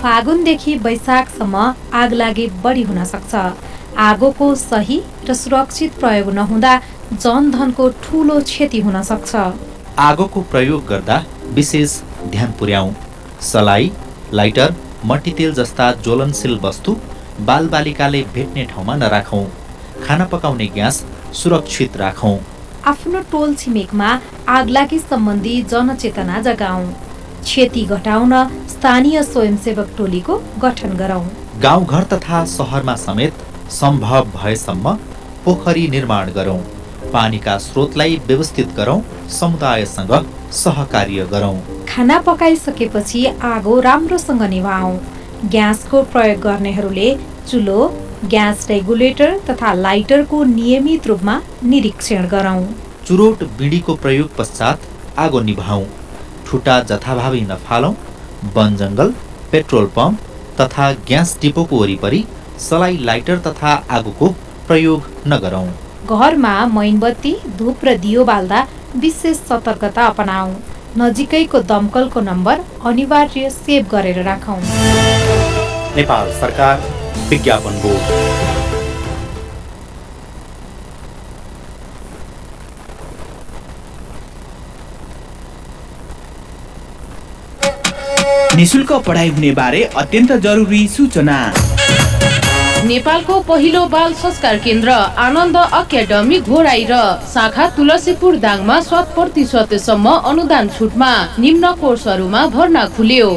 फागुनदेखि वैशाखसम्म आगलागी बढी हुन सक्छ। आगोको सही र सुरक्षित प्रयोग नहुँदा जनधनको ठूलो क्षति हुन सक्छ। आगोको प्रयोग गर्दा विशेष ध्यान पुर्याऊ। सलाई, लाइटर, मट्टीतेल जस्ता ज्वलनशील वस्तु बालबालिकाले भेट्ने ठाउँमा नराखौँ। खाना पकाउने ग्यास सुरक्षित राखौँ। आफ्नो टोल छिमेकमा आगलागी सम्बन्धी जनचेतना जगाऊ। क्षति घटाउन स्थानीय स्वयंसेवक टोलीको गठन गरौँ। गाउँघर तथा सहरमा समेत सम्भव भएसम्म पोखरी निर्माण गरौँ। पानीका स्रोतलाई व्यवस्थित गरौँ। समुदायसँग सहकार्य गरौँ। खाना पकाइसकेपछि आगो राम्रोसँग निभाऊ। ग्यासको प्रयोग गर्नेहरूले चुलो, ग्यास रेगुलेटर तथा लाइटरको नियमित रूपमा निरीक्षण गरौँ। चुरोट बिडीको प्रयोग पश्चात आगो निभाऊ। ठुटा जथाभावी नफालौँ। वनजङ्गल, पेट्रोल पम्प तथा ग्यास डिपोको वरिपरि सलाई, लाइटर तथा आगोको प्रयोग नगरौँ। घरमा मैनबत्ती, धूप र दियो बाल्दा विशेष सतर्कता अपनाऊ। नजिकैको दमकलको नम्बर अनिवार्य सेभ गरेर राखौँ। नेपाल सरकार विज्ञापन बोर्ड। निशुल्क पढाइ हुने बारे अत्यन्त जरुरी सूचना। नेपालको पहिलो बाल संस्कार केन्द्र आनन्द अकादमी घोराई र शाखा तुलसीपुर दाङमा 100% सम्म अनुदान छुटमा निम्न कोर्सहरूमा भर्ना खुल्यो।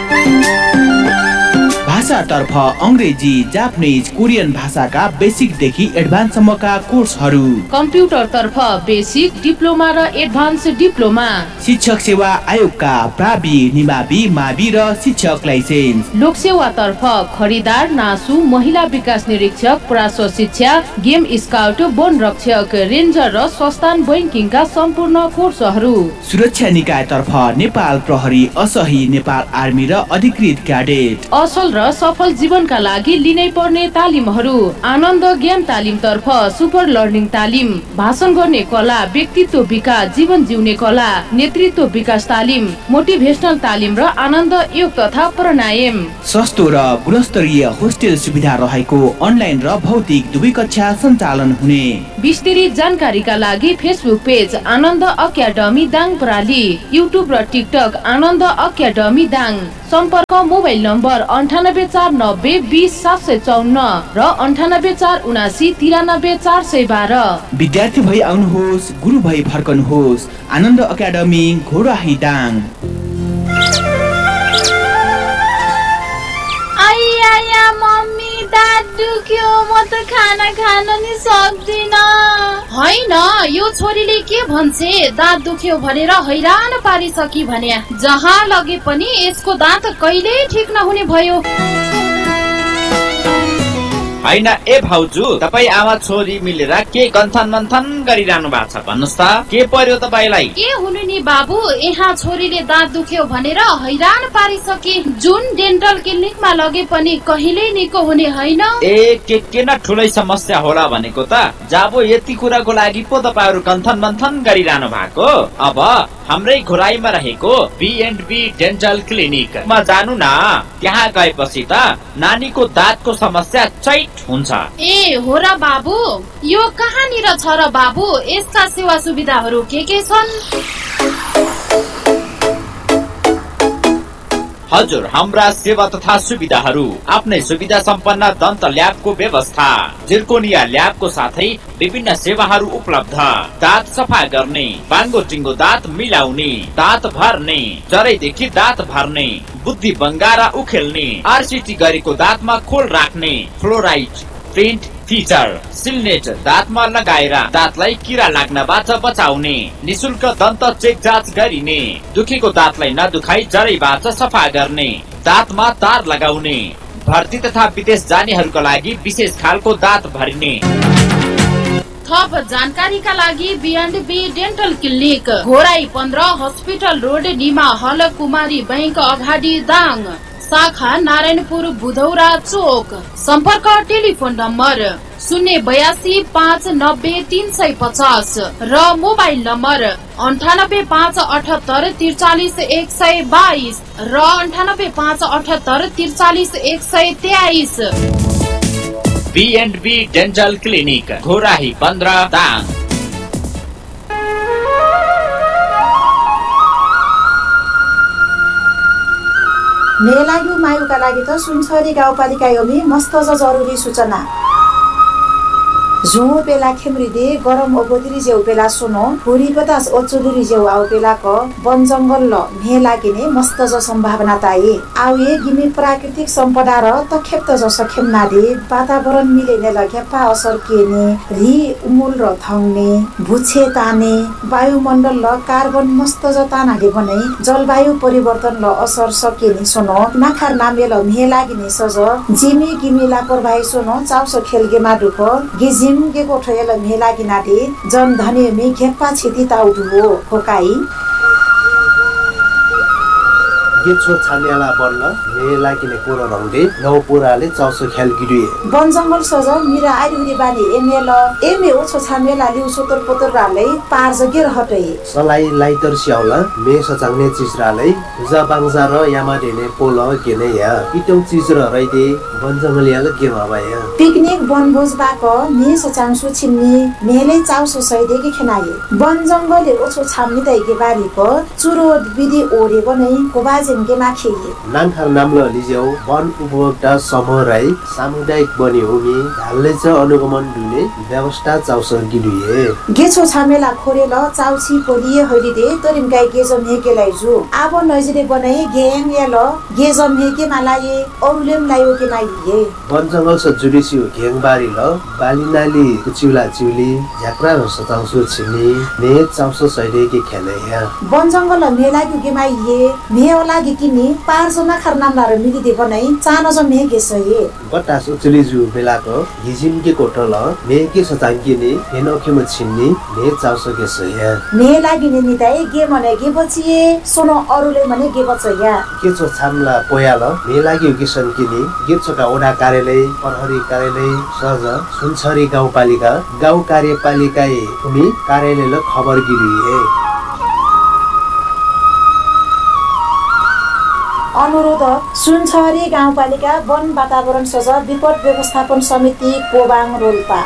भाषातर्फ अंग्रेजी, जापानिज, कोरियन भाषाका बेसिकदेखि एडभान्ससम्मका कोर्सहरू। कम्प्युटरतर्फ बेसिक, डिप्लोमा र एडभान्स डिप्लोमा। शिक्षक सेवा आयोगका प्रावि, निमावि, मावि र शिक्षक लाइसेन्स। लोकसेवातर्फ खरिदार, नासु, महिला विकास निरीक्षक, प्राश्व शिक्षा, गेम स्काउट, वन रक्षक, रेन्जर र संस्थान बैंकिङका सम्पूर्ण कोर्सहरू। सुरक्षा निकायतर्फ नेपाल प्रहरी, असही, नेपाल आर्मी र अधिकृत क्याडेट। असल र सफल जीवनका लागि लिनै पर्ने तालिमहरू। आनन्द ज्ञान तालिम तर्फ सुपर लर्निङ तालिम, भाषण गर्ने कला, व्यक्तित्व विकास, जीवन जिउने कला, नेतृत्व विकास तालिम, मोटिभेशनल तालिम र आनन्द योग तथा प्राणायाम। सस्तो र गुणस्तरीय होस्टेल सुविधा रहेको अनलाइन र भौतिक दुवै कक्षा सञ्चालन हुने। विस्तृत जानकारीका लागि फेसबुक पेज आनन्द अकादमी दाङ प्राली, युट्युब र टिकटक आनन्द अकादमी दाङ। सम्पर्क मोबाइल नम्बर 9849 20 754 र 9847 93 412। विद्यार्थी भई आउनुहोस्, गुरु भई फर्कनुहोस्। आनन्द अकादमी घोराही दाङ। आया मम्मी, दाँत दुख्यो, म त खाना खान नि सक्दिन। हैन, यो छोरीले के भन्छे, दाँत दुख्यो भनेर हैरान पारिसकी भने। जहाँ लगे पनि यसको दाँत कहिले ठिक नहुने भयो। हैन ए भाउजू, तपाई आमा छोरी मिलेर के गन्थन मन्थन गरिरहनु भएको छ भन्नुस् त, के पर्यो तपाईलाई? के हुनु नि बाबु, यहाँ छोरीले दाँत दुख्यो भनेर हैरान पारिसके। जुन डेन्टल क्लिनिकमा लगे पनि कहिल्यै निको हुने हैन। ए के न ठुलै समस्या होला भनेको त। जाबो यति कुराको लागि पो तपाईहरु गन्थन मन्थन गरिरहनु भएको। अब हाम्रै घोराईमा रहेको B&B डेन्टल क्लिनिकमा जानु न। त्यहाँ गएपछि त नानीको दाँतको समस्या चैट हुन्छ। ए हो र बाबु, यो कहाँनिर छ र बाबु? यसका सेवा सुविधाहरू के छन्? हजुर, हाम्रा सेवा तथा सुविधाहरू आफ्नै सुविधा सम्पन्न दन्त ल्याबको व्यवस्था, जिर्कोनिया ल्याबको साथै विभिन्न सेवाहरू उपलब्ध। दाँत सफा गर्ने, बाङ्गो टिङ्गो दाँत मिलाउने, दाँत भर्ने, जरैदेखि दाँत भर्ने, बुद्धि बङ्गारा उखेल्ने, RCT गरेको दाँतमा खोल राख्ने, फ्लोराइड, प्रिन्ट, फिचर, सिलनेट दाँतमा लगाएर दाँतलाई किरा लाग्नबाट बचाउने, निशुल्क दन्त चेक जाँच गरिने, दुखेको दाँतलाई नदुखाई जरैबाट सफा गर्ने, दाँतमा तार लगाउने, भर्ती तथा विदेश जानेहरूका लागि विशेष खालको दाँत भरिने। थप जानकारीका लागि B&B dental clinic, Ghorahi 15, hospital road, Nima हल, कुमारी बैंक अगाडि दाङ। शाखा नारायणपुर बुधौरा चोक। सम्पर्क टेलिफोन नम्बर 082 590 350 र मोबाइल नम्बर 98 578 43 122 र 98 578 43 123। B&B dental clinic Ghorahi 15 Dang. मेलाग्यू मायुका लागि त सुनसरी गाउँपालिका योमी मस्त जरुरी सूचना। झुँ बेला खेम्रिदे गरम ओबोदिरी जेउ बेला सुनो हुरी बतास ओचुलुरी जेउ आउ बेला क वन जंगल ल मे लागिने मस्त ज सम्भावना ताई आउ ये गिमी प्राकृतिक सम्पदा र तखेप्त ज सखेम नादे वातावरण मिलेने लग्यापा असर केने रि उमुल र थंगने भुछे ताने वायुमण्डल ल कार्बन मस्त ज तानाले बनै जलवायु परिवर्तन ल असर सकेने सुनो नाखार नामे ल मे लागिने सज जिमी गिमी लापरवाही सुनो चाउसो खेलगे माडुक गिजिम के कोठयल मेला गिनादे जन धने मे खेप्पा छिति ताउदुओ होकाई गेछो छान्याला बन्न मेला किने कोरो रंगदे नौ पुराले चाउसो खेल गिडुए वन जंगल सज मिरा आइरुरी बानी एमे ओछो छामेला लिउ सोतर पोतर रालै पार जगे रहटै सलाई लाइटर स्याउला मे सचांगने चिजरालै जा बांगजा र यामा देने पोल गेने या इटौ चिज र रैदे वन जंगल याल गेमाबाया पिकनिक वनभोज बाक मे सचांसु छिन्नी मेले चाउसो सैदे के खेनाये वन जंगलले ओछो छाम्नी दैगे बारीको चुरो विधि ओरे बनै कोबाजे नानखार नामल लिजेउ वन उपभोक्ता समूह राई सामुदायिक बनी हुमी ढाल्ले च अनुगमन दुने व्यवस्था चाउसर गिडुए गेछो छामेला खोरेल चाउसी पोलिए हरिदे तरिम गाई गेजम हेकेलाई जु आबो नजिरे बनाए गेम याल गेजम हेके मालाये अरुलेम लायो के माइए वन जंगल स जुडिसी घेङ बारी ल बालिनाली कुचिउला चिउली झ्याक्रा र सचाउसु छिनी ने चाउसो सैदे के खेले या वन जंगल मेला के माइए मेला किनी पारजना खरनाम लार मिलिदे बनै चान ज मे गेसए बटास उचलिजु बेलाको हिजिम के कोटल मे के सचांकिने हेनोखेम छिन्नी ने चाउसो गेसए मे लागिने निताए गे मने गे बचिए सोनो अरुले मने गे बचया केचो छामला पोयाल मे लागि गेसन किनी गेचोका ओडा कार्यालय प्रहरी कार्यालय सज सुनसरी गाउँपालिका गाउँ कार्यपालिका उमी कार्यालय ल खबर गिरिए अनुरोध सुनसरी गाउँपालिका वन वातावरण सज विपद व्यवस्थापन समिति कोबाङ रोल्पा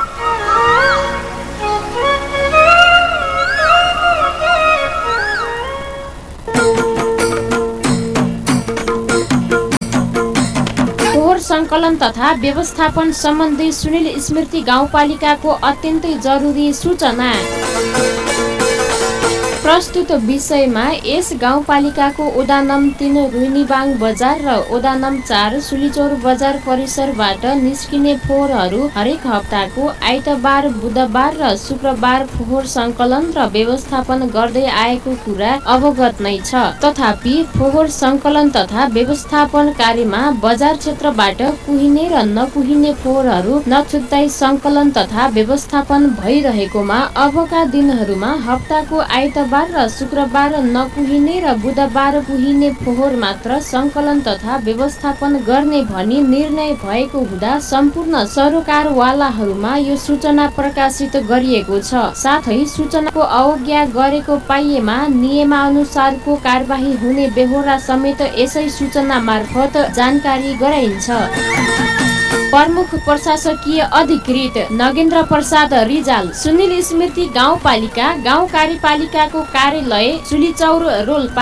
फोहोर संकलन तथा व्यवस्थापन सम्बन्धी सुनिल स्मृति गाउँपालिकाको अत्यन्तै जरुरी सूचना। प्रस्तुत विषयमा यस गाउँपालिकाको ओडा नं 3 रुइनीबाङ बजार र ओडा नं 4 सुलिचौर बजार परिसरबाट निस्किने फोहोरहरू हरेक हप्ताको आइतबार बुधबार र शुक्रबार फोहोर संकलन र व्यवस्थापन गर्दै आएको कुरा अवगत नै छ। तथापि फोहोर संकलन तथा व्यवस्थापन कार्यमा बजार क्षेत्रबाट कुहिने र नकुहिने फोहोरहरू नछुट्टाई संकलन तथा व्यवस्थापन भइरहेकोमा अबका दिनहरूमा हप्ताको आइतबार र शुक्रबार नकुहिने र बुधबार कुहिने फोहोर मात्र संकलन तथा व्यवस्थापन गर्ने भनी निर्णय भएको हुँदा सम्पूर्ण सरोकारवालाहरूमा यो सूचना प्रकाशित गरिएको छ। साथै सूचनाको अवज्ञा गरेको पाइएमा नियमानुसारको कारबाही हुने बेहोरा समेत यसै सूचना मार्फत जानकारी गराइन्छ। प्रमुख प्रशासकीय अधिकृत नगेन्द्र प्रसाद रिजाल सुनिल स्मृति गाउँपालिका गाउँ कार्यपालिकाको कार्यालय सुलिचौर रोल्पा।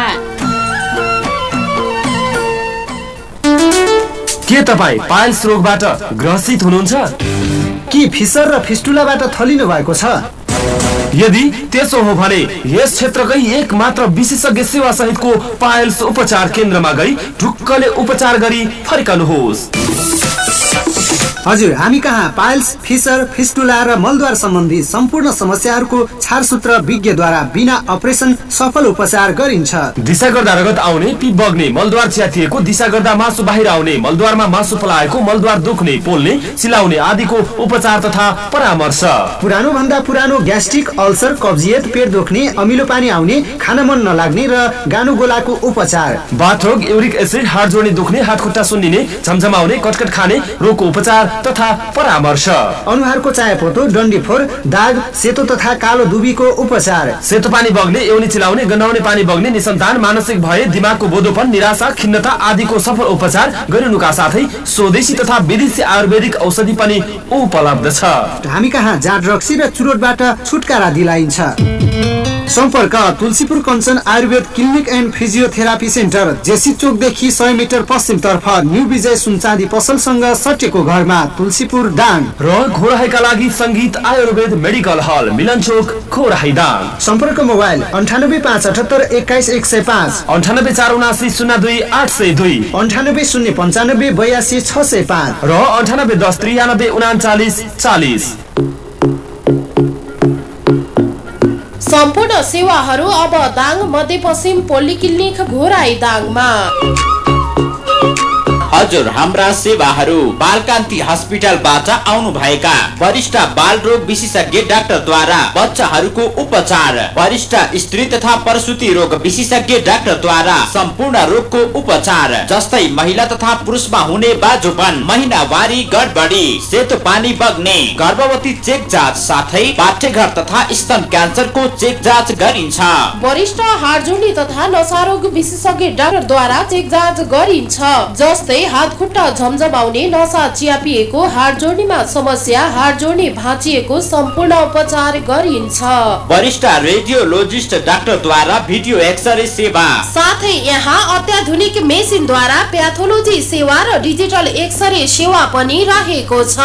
के तपाईँ पाइल्स रोगबाट ग्रसित हुनुहुन्छ? कि फिसर र फिस्टुलाबाट थलिनु भएको छ? यदि त्यसो हो भने यस क्षेत्रकै एक मात्र विशेषज्ञ सेवा सहितको पाइल्स उपचार केन्द्रमा गई ढुक्कले उपचार गरी फर्कनुहोस्। हजुर, हामी कहाँ पाइल्स, फिसर, फिस्टुला र मलद्वार सम्बन्धी सम्पूर्ण समस्याहरूको छारसूत्र विज्ञद्वारा बिना अपरेसन सफल उपचार गरिन्छ। दिशा गर्दा रगत आउने, पिप बग्ने, मलद्वार च्यातिएको, दिशा गर्दा मासु बाहिर आउने, मलद्वारमा मासु पलाएको, मलद्वार दुख्ने, पोल्ने, सिलाउने आदिको उपचार तथा परामर्श। पुरानो भन्दा पुरानो ग्यास्ट्रिक, अल्सर, कब्जियत, पेट दुख्ने, अमिलो पानी आउने, खान मन नलाग्ने र गानुगोलाको उपचार। बाथरोग, युरिक एसिड, हाड जोड्ने दुख्ने, हात खुट्टा सुन्निने, झमझमाउने, कटकट खाने रोगको उपचार तथा परामर्श। अनुहारको चायापोतो, डन्डीफोर, दाग, सेतो तथा कालो दुबीको उपचार। सेतो पानी बग्ने, एउनी चिलाउने, गन्हाउने पानी बग्ने, निसन्तान, मानसिक भय, दिमागको बोधोपन, निराशा, खिन्नता आदिको सफल उपचार गरिनुका साथै स्वदेशी तथा विदेशी आयुर्वेदिक औषधि पनि उपलब्ध छ। हामी कहाँ जाँड रक्सी र चुरोटबाट छुटकारा दिलाइन्छ। सम्पर्क Tulsipur Kanchan Ayurveda clinic and physiotherapy centre, JC चोकदेखि 100 metre पश्चिमतर्फ न्यू विजय सुनचाँदी पसलसँग सटेको घरमा, तुलसीपुर दाङ। र घोराहीका लागि संगीत आयुर्वेद मेडिकल हल, मिलन चोक, घोराही दाङ। सम्पर्क मोबाइल 9857 21 105, 9847 02 802, 98 095 82 605 र 9810 93 39 40। सम्पूर्ण सेवाहरू अब दाङ मध्यपश्चिम पोलिक्लिनिक घोराई दाङमा। हजुर, हाम्रा सेवाहरू बालकान्ति अस्पतालबाट आउनु भएका वरिष्ठ बाल रोग विशेषज्ञ डाक्टरद्वारा बच्चाहरूको उपचार, वरिष्ठ स्त्री तथा प्रसूति रोग विशेषज्ञ डाक्टरद्वारा सम्पूर्ण रोगको उपचार जस्तै महिला तथा पुरुषमा हुने बाजोपन, महिनावारी गडबडी, सेतो पानी बग्ने, गर्भवती चेक जाँच साथै पाठ्यघर तथा स्तन क्यान्सरको चेक जाँच गरिन्छ। वरिष्ठ हाडजोडी तथा नसारोग विशेषज्ञ डाक्टरद्वारा चेक जाँच गरिन्छ, जस्तै हात खुट्टा झमझमाउने, नसा च्यापिएको, हाड जोड्नेमा समस्या, हाड जोड्ने भाँचिएको सम्पूर्ण उपचार गरिन्छ। वरिष्ठ रेडियोलोजिस्ट डाक्टरद्वारा भिडियो एक्सरे सेवा, साथै यहाँ अत्याधुनिक मेसिनद्वारा प्याथोलोजी सेवा र डिजिटल एक्सरे सेवा पनि रहेको छ।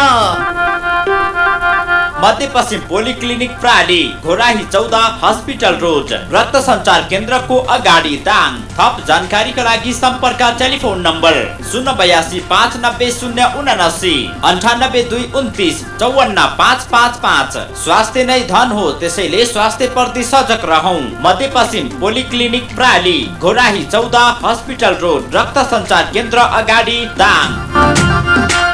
मध्यपश्चिम पोलिक्लिनिक प्राली, घोराही 14 हस्पिटल रोड, रक्त सञ्चार केन्द्रको अगाडि दाङ। थप जानकारीका लागि सम्पर्क टेलिफोन नम्बर 082 590 079, 98 2 29 54 555। स्वास्थ्य नै धन हो, त्यसैले स्वास्थ्य प्रति सजग रहौं। मध्यपश्चिम पोलिक्लिनिक प्राली, घोराही 14 हस्पिटल रोड, रक्त सञ्चार केन्द्र अगाडि दाङ।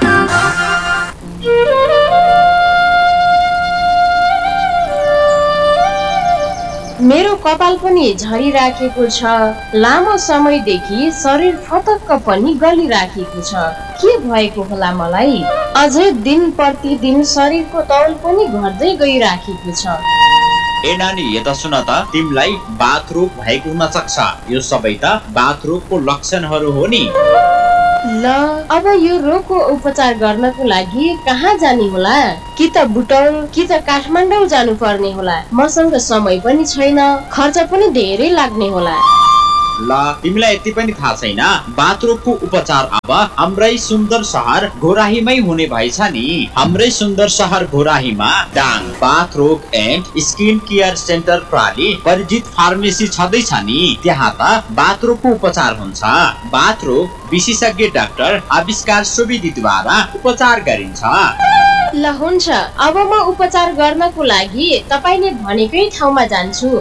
मेरो कपाल पनि झरिराखेको छ, लामो समयदेखि शरीर फतक्क पनि गलिराखेको छ, के भएको होला मलाई? अझै दिन प्रतिदिन शरीरको तौल पनि घट्दै गइराखेको छ। ए नानी, यता सुन त, तिमीलाई बाथ रोग भएको हुन सक्छ। यो सबै त बाथ रोगको लक्षणहरू हो नि। ल, अब यो रोगको उपचार गर्नको लागि कहाँ जाने होला? कि त बुटौल कि त काठमाडौँ जानु पर्ने होला। मसँग समय पनि छैन, खर्च पनि धेरै लाग्ने होला। ल, तिमीलाई यति पनि थाहा छैन? बाथ रोगको उपचार अब हाम्रै सुन्दर शहर घोराहीमै हुने भएछ नि। हाम्रै सुन्दर शहर घोराहीमा दाङ बाथ रोग एन्ड स्किन केयर सेन्टर प्राली परिचित फार्मेसी छँदैछ नि। त्यहाँ त बाथ रोगको उपचार हुन्छ। बाथ रोग विशेषज्ञ डाक्टर आविष्कार सुवेदीद्वारा उपचार गरिन्छ। ल हुन्छ, अब म उपचार गर्नको लागि तपाईले भनेकै ठाउँमा जान्छु।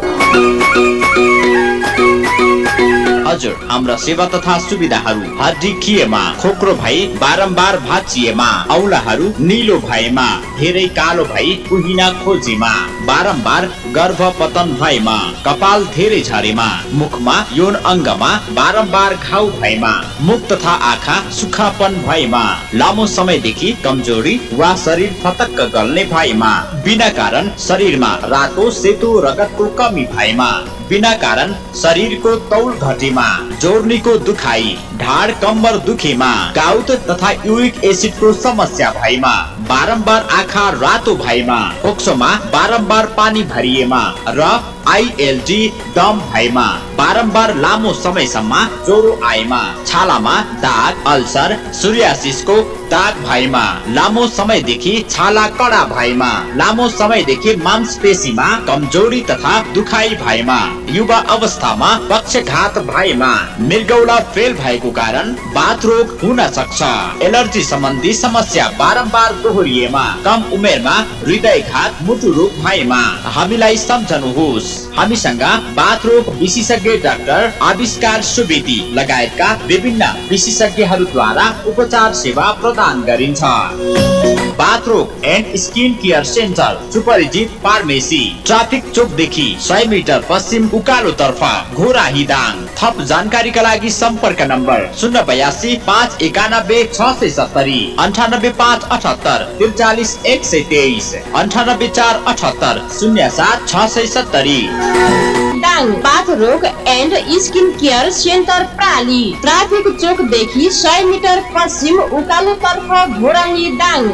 हजुर, हाम्रा सेवा तथा सुविधाहरू हड्डी खिएमा, खोक्रो भई बारम्बार भाँचिएमा, औलाहरू निलो भएमा, धेरै कालो भई कुहिना खोजेमा, बारम्बार गर्भपतन भएमा, कपाल धेरै झरेमा, मुखमा यौन अङ्गमा बारम्बार घाउ भएमा, मुख तथा आँखा सुक्खापन भएमा, लामो समयदेखि कमजोरी वा शरीर फतक्क गल्ने भएमा, बिना कारण शरीरमा रातो सेतो रगतको कमी भएमा, बिना कारण शरीरको तौल घटेमा, जोर्नीको दुखाइ, ढाड कम्बर दुखेमा, गाउत तथा युरिक एसिडको समस्या भएमा, बारम्बार आँखा रातो भएमा, फोक्सोमा बारम्बार पानी भरिएमा र आइएलडी दम भएमा, बारम्बार लामो समयसम्म ज्वरो आएमा, छालामा दाग, अल्सर, सोरियासिसको दाग भएमा, लामो समयदेखि छाला कडा भएमा, लामो समयदेखि मांसपेशीमा कमजोरी तथा दुखाइ भएमा, युवा अवस्थामा पक्षघात भएमा, मृगौला फेल भएको कारण बाथ रोग हुन सक्छ। एलर्जी सम्बन्धी समस्या बारम्बार दोहोरिएमा, कम उमेरमा हृदयघात, मुटु रोग भएमा हामीलाई सम्झनुहोस्। हामीसँग बाथरोग विशेषज्ञ डाक्टर आविष्कार सुवेदी लगायतका विभिन्न विशेषज्ञहरूद्वारा उपचार सेवा प्रदान गरिन्छ। बाथरोग एन्ड स्किन केयर सेन्टर सुपरिचित फार्मेसी ट्राफिक चोकदेखि 100 मिटर पश्चिम उकालो तर्फ घोराही दाङ। थप जानकारीका लागि सम्पर्क number 082 591 670 98 578 43 123 98 478 07 670। Dang बाथरोग and skin care centre प्राली traffic चोकदेखि 100 metre पश्चिम उकालो तर्फ घोराही दाङ।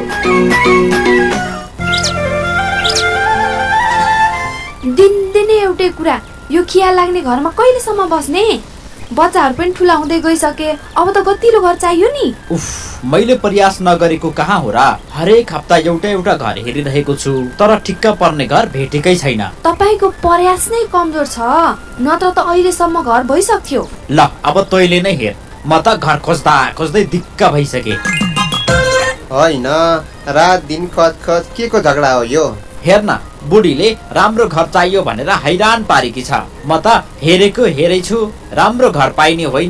दिनदिनै एउटै कुरा, यो खिया लाग्ने घरमा कहिलेसम्म बस्ने? बच्चाहरू पनि ठुला हुँदै गइसके, अब त गतिलो घर चाहियो नि। उफ, मैले प्रयास नगरेको कहाँ हो र? हरेक हप्ता एउटा घर हेरिरहेको छु, तर ठिक्क पर्ने घर भेटेकै छैन। तपाईको प्रयास नै कमजोर छ, नत्र त अहिलेसम्म घर भइसक्थ्यो। ल अब तैले नै हेर, म त घर खोज्दा खोज्दै दिक्क भइसके। होइन, रात दिन खच के को झगडा हो यो? हेर्न, बुढीले राम्रो घर चाहियो भनेर हैरान पारेकी छ। म त हेरेको हेरेछु, राम्रो घर पाइने होइन।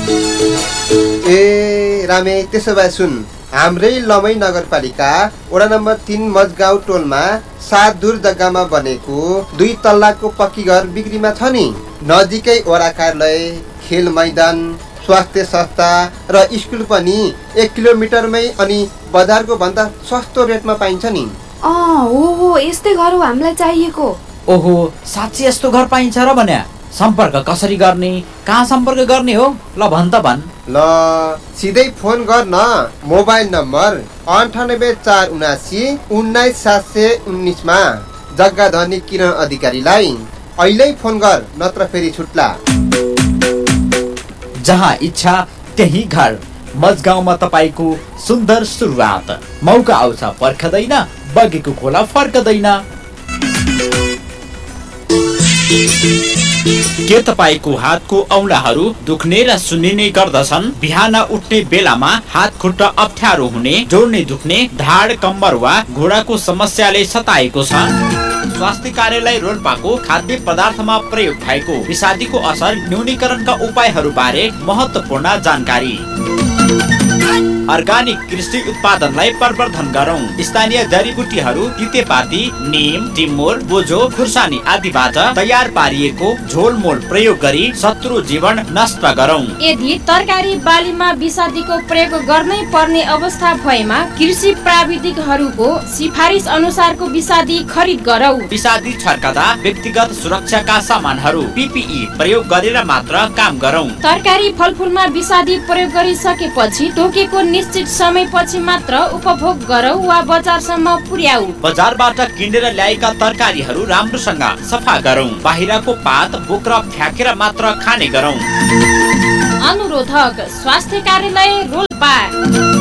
ए रामे, त्यसो भए सुन, हाम्रै लमै नगरपालिका वडा नम्बर 3 मजगाउँ टोलमा 7 दूर जग्गामा बनेको 2 तल्लाको पक्की घर बिक्रीमा छ नि। नजिकै वडा कार्यालय, खेल मैदान, स्वास्थ्य संस्था र स्कुल पनि 1 किलोमिटरमै अनि बजारको भन्दा सस्तो रेटमा पाइन्छ नि। ओहो, यस्तै घर हो हामीलाई चाहिएको। ओहो, साँच्चै यस्तो घर पाइन्छ र भन्या? सम्पर्क कसरी गर्ने, कहाँ सम्पर्क गर्ने हो? ल भन त भन। ल सिधै फोन गर न, मोबाइल नम्बर 98 479 19 मा जग्गा धनी किरण अधिकारीलाई अहिले फोन गर, नत्र फेरि छुट्ला। जहाँ इच्छा त्यही घर, मजगाउँमा तपाईको सुन्दर सुरुवात। मौका आउँछ पर्खदैन, बगेको खोला फर्कदैन। के तपाईको हातको औंलाहरू दुख्ने र सुन्निने गर्दछन्? बिहान उठ्ने बेलामा हात खुट्टा अप्ठ्यारो हुने, जोड्ने दुख्ने, ढाड कम्मर वा घुँडाको समस्याले सताएको छ? स्वास्थ्य कार्यालय रोल्पाको खाद्य पदार्थमा प्रयोग भएको विषादीको असर न्यूनीकरणका उपायहरू बारे महत्त्वपूर्ण जानकारी। अर्गानिक कृषि उत्पादनलाई प्रवर्धन गरौं। स्थानीय जडीबुटीहरू तितेपाती, नीम, टिमुर, बोझो, खुर्सानी आदिबाट तयार पारिएको झोलमोल प्रयोग गरी शत्रु जीवन नष्ट गरौं। यदि तरकारी बालीमा विषादीको प्रयोग गर्नै पर्ने अवस्था भएमा कृषि प्राविधिकहरूको सिफारिस अनुसारको विषादी खरिद गरौं। विषादी छर्कदा व्यक्तिगत सुरक्षाका सामानहरू PPE प्रयोग गरेर मात्र काम गरौं। तरकारी फलफुलमा विषादी प्रयोग गरिसकेपछि तोकेको निश्चित समयपछि मात्र उपभोग गरौं वा बजारसम्म पुर्याऊ। बजारबाट किनेर ल्याएका तरकारीहरू राम्रोसँग सफा गरौं। बाहिरको पात बोक्रा फ्याँकेर मात्र खाने गरौं। अनुरोधक स्वास्थ्य कार्यालय रोल्पा।